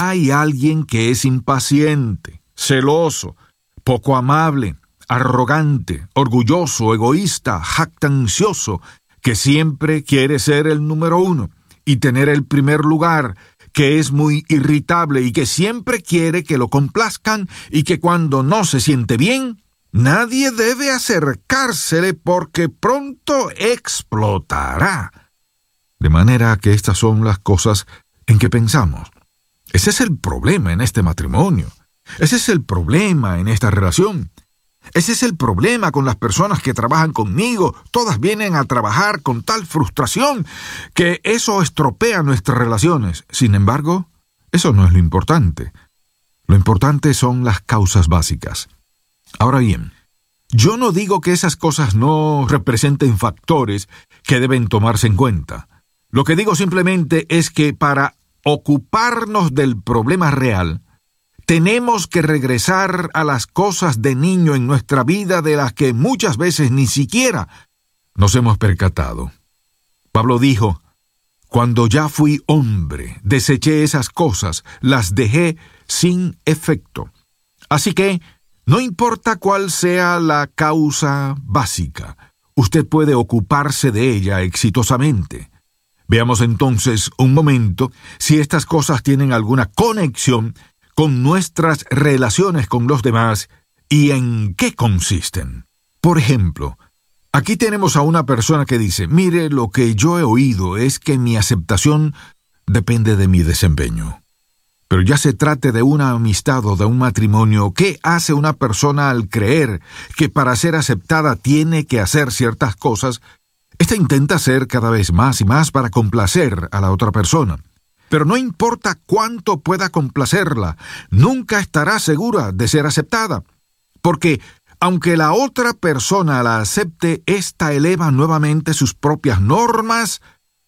hay alguien que es impaciente, celoso, poco amable, arrogante, orgulloso, egoísta, jactancioso, que siempre quiere ser el número uno y tener el primer lugar, que es muy irritable y que siempre quiere que lo complazcan y que cuando no se siente bien, nadie debe acercársele porque pronto explotará. De manera que estas son las cosas en que pensamos. Ese es el problema en este matrimonio. Ese es el problema en esta relación. Ese es el problema con las personas que trabajan conmigo. Todas vienen a trabajar con tal frustración que eso estropea nuestras relaciones. Sin embargo, eso no es lo importante. Lo importante son las causas básicas. Ahora bien, yo no digo que esas cosas no representen factores que deben tomarse en cuenta. Lo que digo simplemente es que para ocuparnos del problema real, tenemos que regresar a las cosas de niño en nuestra vida de las que muchas veces ni siquiera nos hemos percatado. Pablo dijo, cuando ya fui hombre, deseché esas cosas, las dejé sin efecto. Así que, no importa cuál sea la causa básica, usted puede ocuparse de ella exitosamente. Veamos entonces un momento si estas cosas tienen alguna conexión con nuestras relaciones con los demás y en qué consisten. Por ejemplo, aquí tenemos a una persona que dice, mire, lo que yo he oído es que mi aceptación depende de mi desempeño. Pero ya se trate de una amistad o de un matrimonio, ¿qué hace una persona al creer que para ser aceptada tiene que hacer ciertas cosas? Esta intenta hacer cada vez más y más para complacer a la otra persona. Pero no importa cuánto pueda complacerla, nunca estará segura de ser aceptada. Porque, aunque la otra persona la acepte, ésta eleva nuevamente sus propias normas,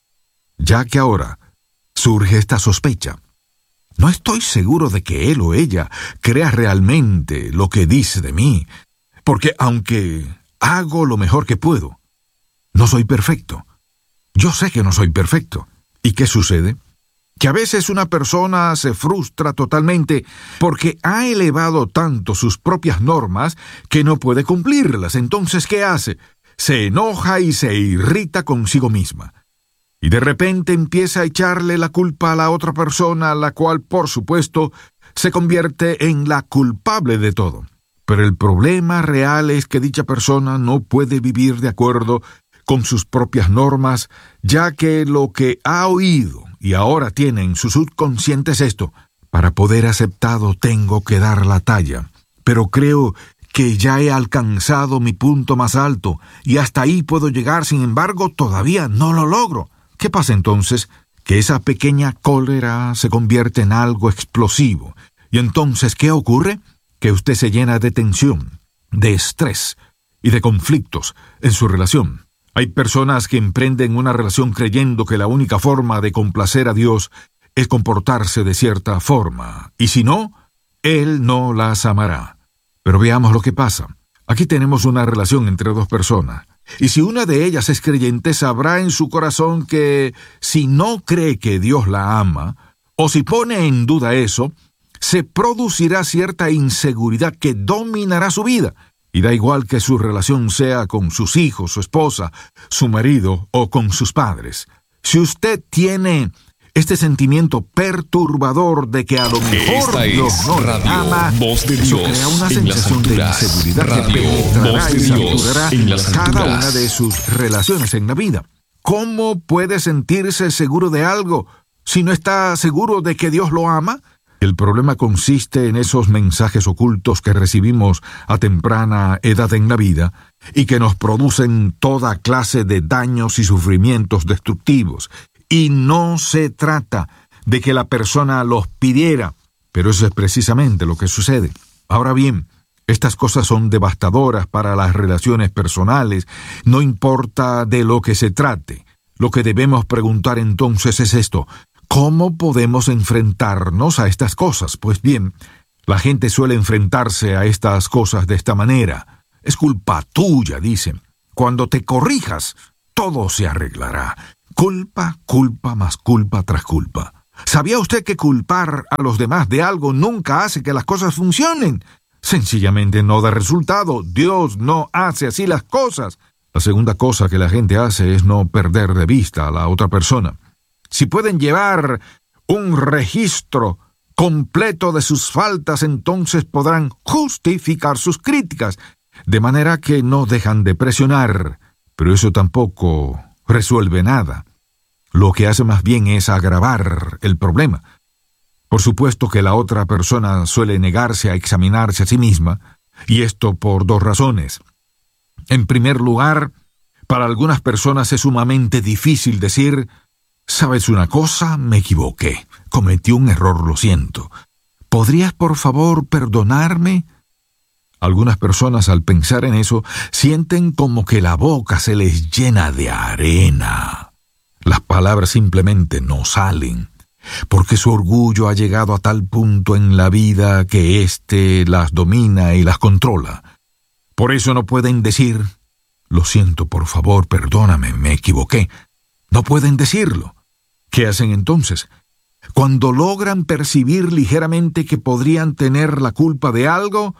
ya que ahora surge esta sospecha. No estoy seguro de que él o ella crea realmente lo que dice de mí, porque aunque hago lo mejor que puedo, no soy perfecto. Yo sé que no soy perfecto. ¿Y qué sucede? Que a veces una persona se frustra totalmente porque ha elevado tanto sus propias normas que no puede cumplirlas. Entonces, ¿qué hace? Se enoja y se irrita consigo misma. Y de repente empieza a echarle la culpa a la otra persona, la cual, por supuesto, se convierte en la culpable de todo. Pero el problema real es que dicha persona no puede vivir de acuerdo con sus propias normas, ya que lo que ha oído y ahora tiene en su subconsciente es esto: para poder aceptado tengo que dar la talla, pero creo que ya he alcanzado mi punto más alto y hasta ahí puedo llegar, sin embargo todavía no lo logro. ¿Qué pasa entonces? Que esa pequeña cólera se convierte en algo explosivo. Y entonces, ¿qué ocurre? Que usted se llena de tensión, de estrés y de conflictos en su relación. Hay personas que emprenden una relación creyendo que la única forma de complacer a Dios es comportarse de cierta forma, y si no, Él no las amará. Pero veamos lo que pasa. Aquí tenemos una relación entre dos personas, y si una de ellas es creyente, sabrá en su corazón que si no cree que Dios la ama, o si pone en duda eso, se producirá cierta inseguridad que dominará su vida. Y da igual que su relación sea con sus hijos, su esposa, su marido o con sus padres. Si usted tiene este sentimiento perturbador de que a lo mejor Dios no le ama, eso crea una sensación de inseguridad que penetrará y saturará cada una de sus relaciones en la vida. ¿Cómo puede sentirse seguro de algo si no está seguro de que Dios lo ama? El problema consiste en esos mensajes ocultos que recibimos a temprana edad en la vida y que nos producen toda clase de daños y sufrimientos destructivos. Y no se trata de que la persona los pidiera, pero eso es precisamente lo que sucede. Ahora bien, estas cosas son devastadoras para las relaciones personales, no importa de lo que se trate. Lo que debemos preguntar entonces es esto: ¿cómo podemos enfrentarnos a estas cosas? Pues bien, la gente suele enfrentarse a estas cosas de esta manera. Es culpa tuya, dicen. Cuando te corrijas, todo se arreglará. Culpa, culpa más culpa tras culpa. ¿Sabía usted que culpar a los demás de algo nunca hace que las cosas funcionen? Sencillamente no da resultado. Dios no hace así las cosas. La segunda cosa que la gente hace es no perder de vista a la otra persona. Si pueden llevar un registro completo de sus faltas, entonces podrán justificar sus críticas, de manera que no dejan de presionar, pero eso tampoco resuelve nada. Lo que hace más bien es agravar el problema. Por supuesto que la otra persona suele negarse a examinarse a sí misma, y esto por dos razones. En primer lugar, para algunas personas es sumamente difícil decir: ¿sabes una cosa? Me equivoqué. Cometí un error, lo siento. ¿Podrías, por favor, perdonarme? Algunas personas, al pensar en eso, sienten como que la boca se les llena de arena. Las palabras simplemente no salen, porque su orgullo ha llegado a tal punto en la vida que éste las domina y las controla. Por eso no pueden decir: lo siento, por favor, perdóname, me equivoqué. No pueden decirlo. ¿Qué hacen entonces? Cuando logran percibir ligeramente que podrían tener la culpa de algo,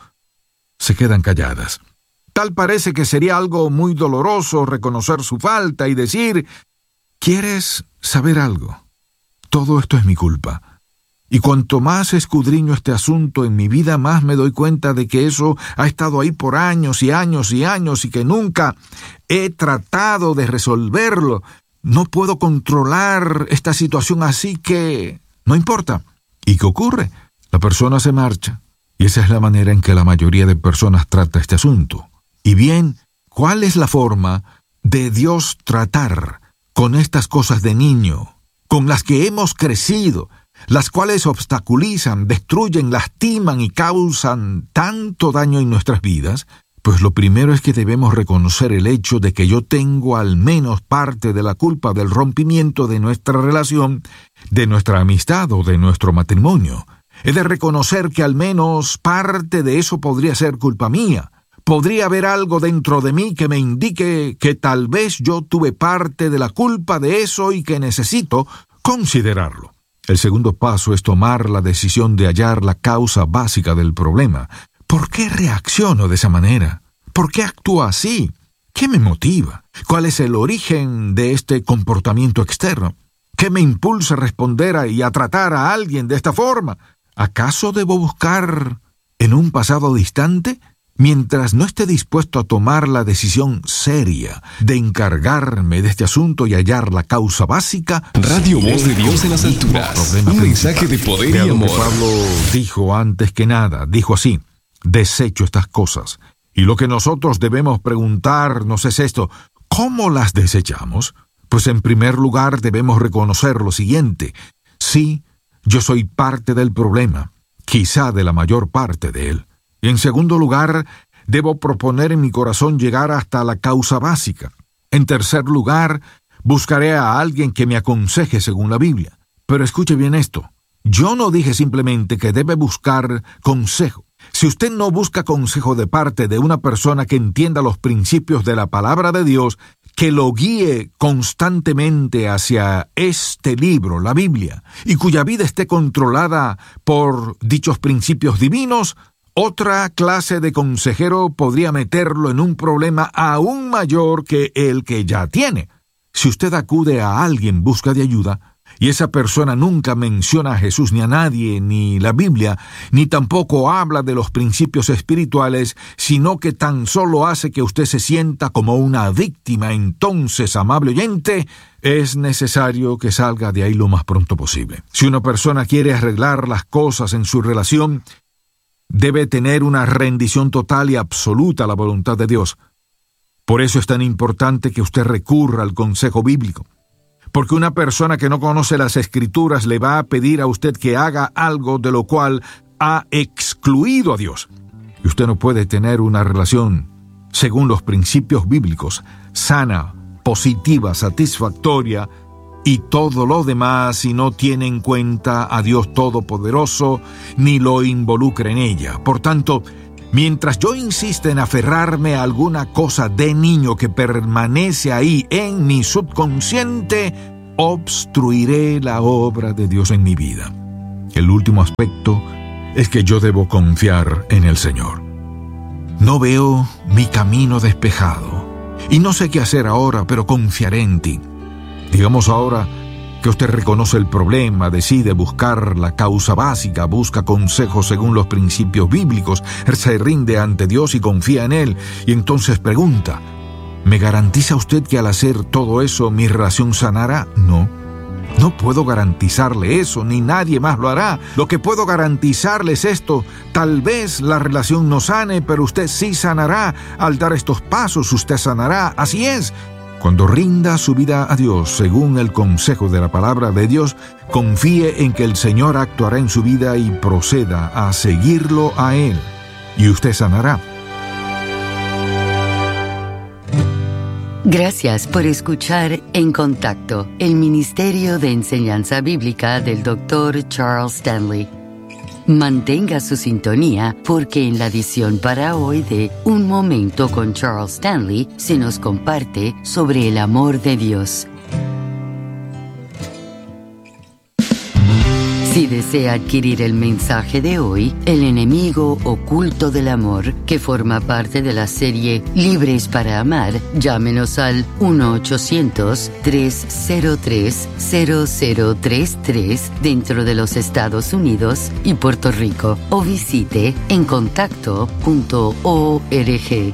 se quedan calladas. Tal parece que sería algo muy doloroso reconocer su falta y decir: ¿quieres saber algo? Todo esto es mi culpa. Y cuanto más escudriño este asunto en mi vida, más me doy cuenta de que eso ha estado ahí por años y años y años y que nunca he tratado de resolverlo. No puedo controlar esta situación, así que no importa. ¿Y qué ocurre? La persona se marcha. Y esa es la manera en que la mayoría de personas trata este asunto. Y bien, ¿cuál es la forma de Dios tratar con estas cosas de niño, con las que hemos crecido, las cuales obstaculizan, destruyen, lastiman y causan tanto daño en nuestras vidas? Pues lo primero es que debemos reconocer el hecho de que yo tengo al menos parte de la culpa del rompimiento de nuestra relación, de nuestra amistad o de nuestro matrimonio. He de reconocer que al menos parte de eso podría ser culpa mía. Podría haber algo dentro de mí que me indique que tal vez yo tuve parte de la culpa de eso y que necesito considerarlo. El segundo paso es tomar la decisión de hallar la causa básica del problema. ¿Por qué reacciono de esa manera? ¿Por qué actúo así? ¿Qué me motiva? ¿Cuál es el origen de este comportamiento externo? ¿Qué me impulsa a responder y a tratar a alguien de esta forma? ¿Acaso debo buscar en un pasado distante? Mientras no esté dispuesto a tomar la decisión seria de encargarme de este asunto y hallar la causa básica... Radio Voz de Dios en las alturas. Un mensaje de poder y amor. Pablo dijo antes que nada, dijo así: desecho estas cosas. Y lo que nosotros debemos preguntarnos es esto: ¿cómo las desechamos? Pues en primer lugar debemos reconocer lo siguiente: sí, yo soy parte del problema, quizá de la mayor parte de él. Y en segundo lugar, debo proponer en mi corazón llegar hasta la causa básica. En tercer lugar, buscaré a alguien que me aconseje según la Biblia. Pero escuche bien esto: yo no dije simplemente que debe buscar consejo. Si usted no busca consejo de parte de una persona que entienda los principios de la palabra de Dios, que lo guíe constantemente hacia este libro, la Biblia, y cuya vida esté controlada por dichos principios divinos, otra clase de consejero podría meterlo en un problema aún mayor que el que ya tiene. Si usted acude a alguien en busca de ayuda, y esa persona nunca menciona a Jesús ni a nadie, ni la Biblia, ni tampoco habla de los principios espirituales, sino que tan solo hace que usted se sienta como una víctima, entonces, amable oyente, es necesario que salga de ahí lo más pronto posible. Si una persona quiere arreglar las cosas en su relación, debe tener una rendición total y absoluta a la voluntad de Dios. Por eso es tan importante que usted recurra al consejo bíblico. Porque una persona que no conoce las Escrituras le va a pedir a usted que haga algo de lo cual ha excluido a Dios. Y usted no puede tener una relación, según los principios bíblicos, sana, positiva, satisfactoria, y todo lo demás si no tiene en cuenta a Dios Todopoderoso ni lo involucra en ella. Por tanto, mientras yo insista en aferrarme a alguna cosa de niño que permanece ahí en mi subconsciente, obstruiré la obra de Dios en mi vida. El último aspecto es que yo debo confiar en el Señor. No veo mi camino despejado y no sé qué hacer ahora, pero confiaré en ti. Digamos ahora que usted reconoce el problema, decide buscar la causa básica, busca consejos según los principios bíblicos, se rinde ante Dios y confía en Él, y entonces pregunta: ¿me garantiza usted que al hacer todo eso mi relación sanará? No puedo garantizarle eso, ni nadie más lo hará. Lo que puedo garantizarle es esto: tal vez la relación no sane, pero usted sí sanará. Al dar estos pasos, usted sanará. Así es. Cuando rinda su vida a Dios, según el consejo de la palabra de Dios, confíe en que el Señor actuará en su vida y proceda a seguirlo a Él, y usted sanará. Gracias por escuchar En Contacto, el Ministerio de Enseñanza Bíblica del Dr. Charles Stanley. Mantenga su sintonía porque en la edición para hoy de Un Momento con Charles Stanley se nos comparte sobre el amor de Dios. Si desea adquirir el mensaje de hoy, El enemigo oculto del amor, que forma parte de la serie Libres para Amar, llámenos al 1-800-303-0033 dentro de los Estados Unidos y Puerto Rico, o visite encontacto.org.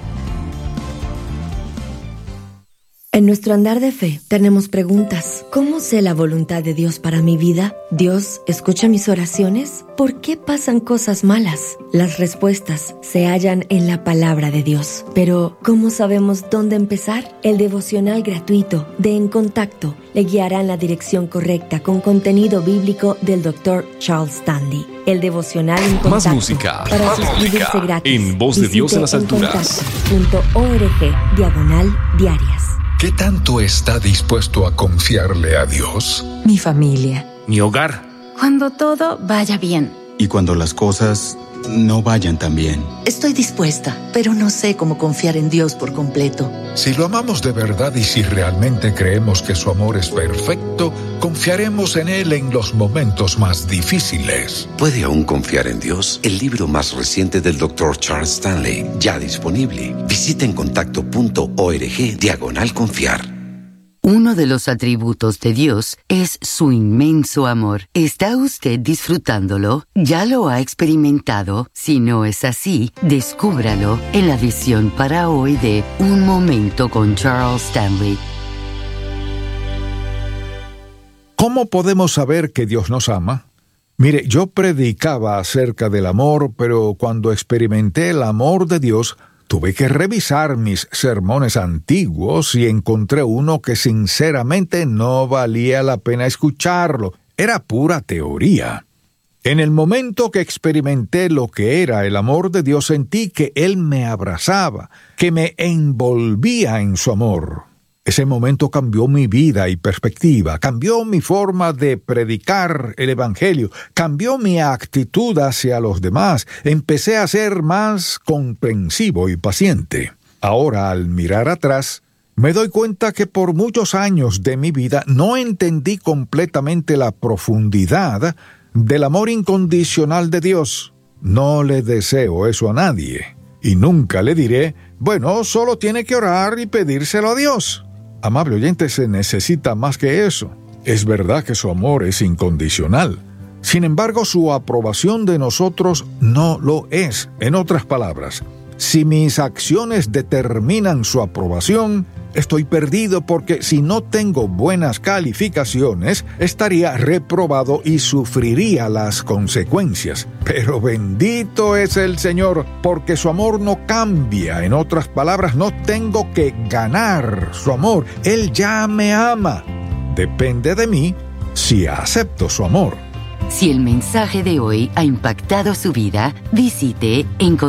En nuestro andar de fe tenemos preguntas. ¿Cómo sé la voluntad de Dios para mi vida? ¿Dios escucha mis oraciones? ¿Por qué pasan cosas malas? Las respuestas se hallan en la palabra de Dios. Pero, ¿cómo sabemos dónde empezar? El devocional gratuito de En Contacto le guiará en la dirección correcta con contenido bíblico del Dr. Charles Stanley. El devocional En Contacto. Más música. Para suscribirse gratis. En Voz de Dios en las alturas. .org/diarias. ¿Qué tanto está dispuesto a confiarle a Dios? Mi familia. Mi hogar. Cuando todo vaya bien. Y cuando las cosas no vayan tan bien. Estoy dispuesta, pero no sé cómo confiar en Dios por completo. Si lo amamos de verdad y si realmente creemos que su amor es perfecto, confiaremos en Él en los momentos más difíciles. ¿Puede aún confiar en Dios? El libro más reciente del Dr. Charles Stanley, ya disponible. Visite encontacto.org/confiar. Uno de los atributos de Dios es su inmenso amor. ¿Está usted disfrutándolo? ¿Ya lo ha experimentado? Si no es así, descúbralo en la edición para hoy de Un Momento con Charles Stanley. ¿Cómo podemos saber que Dios nos ama? Mire, yo predicaba acerca del amor, pero cuando experimenté el amor de Dios, tuve que revisar mis sermones antiguos y encontré uno que sinceramente no valía la pena escucharlo. Era pura teoría. En el momento que experimenté lo que era el amor de Dios, sentí que Él me abrazaba, que me envolvía en su amor. Ese momento cambió mi vida y perspectiva, cambió mi forma de predicar el Evangelio, cambió mi actitud hacia los demás. Empecé a ser más comprensivo y paciente. Ahora, al mirar atrás, me doy cuenta que por muchos años de mi vida no entendí completamente la profundidad del amor incondicional de Dios. No le deseo eso a nadie, y nunca le diré, bueno, solo tiene que orar y pedírselo a Dios. Amable oyente, se necesita más que eso. Es verdad que su amor es incondicional. Sin embargo, su aprobación de nosotros no lo es. En otras palabras, si mis acciones determinan su aprobación, estoy perdido porque si no tengo buenas calificaciones, estaría reprobado y sufriría las consecuencias. Pero bendito es el Señor, porque su amor no cambia. En otras palabras, no tengo que ganar su amor. Él ya me ama. Depende de mí si acepto su amor. Si el mensaje de hoy ha impactado su vida, visite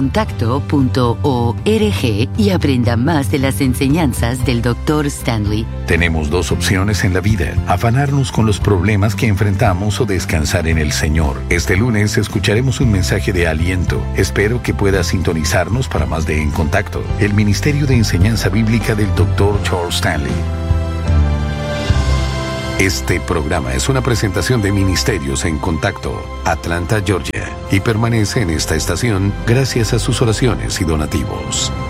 encontacto.org y aprenda más de las enseñanzas del Dr. Stanley. Tenemos dos opciones en la vida: afanarnos con los problemas que enfrentamos o descansar en el Señor. Este lunes escucharemos un mensaje de aliento. Espero que pueda sintonizarnos para más de En Contacto, el Ministerio de Enseñanza Bíblica del Dr. Charles Stanley. Este programa es una presentación de Ministerios en Contacto, Atlanta, Georgia, y permanece en esta estación gracias a sus oraciones y donativos.